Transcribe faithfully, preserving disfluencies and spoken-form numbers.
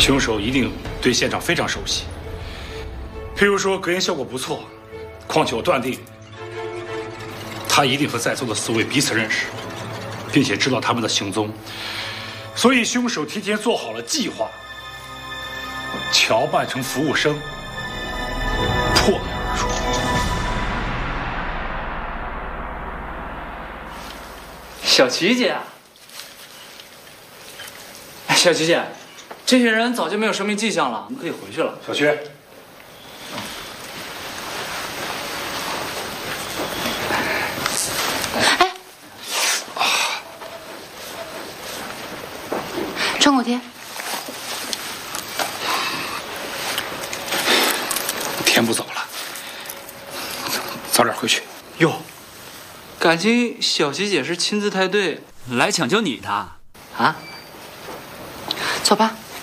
凶手一定对现场非常熟悉，譬如说隔音效果不错，况且我断定，他一定和在座的四位彼此认识，并且知道他们的行踪，所以凶手提前做好了计划，乔扮成服务生，破门而入。 小琪姐，小琪姐，这些人早就没有生命迹象了，我们可以回去了。 小薛， 哎，创口贴。 天不早了，早点回去。 哟，感情小琪姐是亲自带队来抢救你的。 啊？ 走吧。